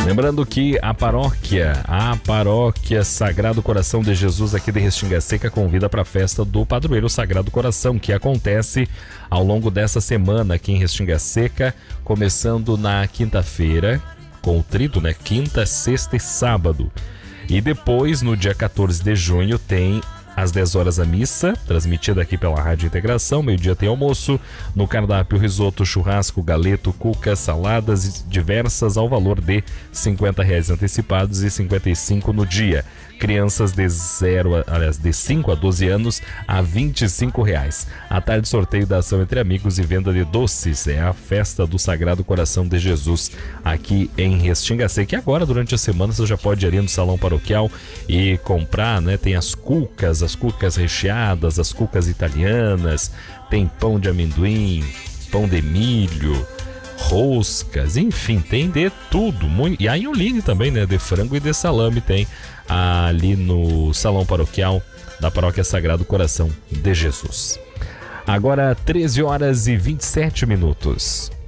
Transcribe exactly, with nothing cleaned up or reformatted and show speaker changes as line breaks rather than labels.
Lembrando que a paróquia, a paróquia Sagrado Coração de Jesus aqui de Restinga Seca convida para a festa do Padroeiro Sagrado Coração, que acontece ao longo dessa semana aqui em Restinga Seca, começando na quinta-feira, com o trito, né? Quinta, sexta e sábado. E depois, no dia quatorze de junho, tem às dez horas a missa, transmitida aqui pela Rádio Integração. Meio-dia tem almoço. No cardápio, risoto, churrasco, galeto, cucas, saladas diversas ao valor de cinquenta reais antecipados e cinquenta e cinco no dia. Crianças de zero, aliás, de cinco a doze anos a vinte e cinco reais. À tarde, sorteio da ação entre amigos e venda de doces. É a festa do Sagrado Coração de Jesus aqui em Restinga Seca. E agora, durante a semana, você já pode ir ali no salão paroquial e comprar, né? Tem as cucas, as cucas recheadas, as cucas italianas, tem pão de amendoim, pão de milho, roscas, enfim, tem de tudo. Muito... E a Inholine também, né? De frango e de salame tem ali no salão paroquial da Paróquia Sagrado Coração de Jesus. Agora treze horas e vinte e sete minutos.